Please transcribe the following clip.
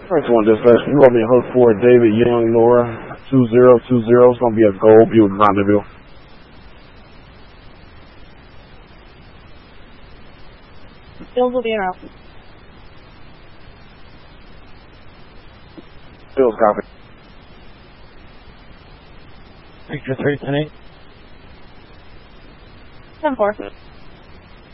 First one, dispatch. You want me to hook for David Young, Nora, 2020. It's going to be a Gold Buick rendezvous. Bills will be around. Bills copy. Victor 310-8. 10-4.